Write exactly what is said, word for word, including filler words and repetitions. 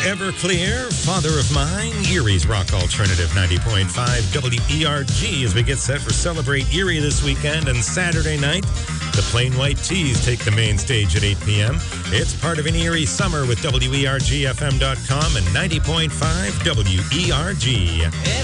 Everclear, Father of Mine, Erie's Rock Alternative ninety point five W E R G as we get set for Celebrate Erie this weekend and Saturday night. The Plain White Tees take the main stage at eight p.m. It's part of an Erie summer with W E R G F M dot com and ninety point five W E R G.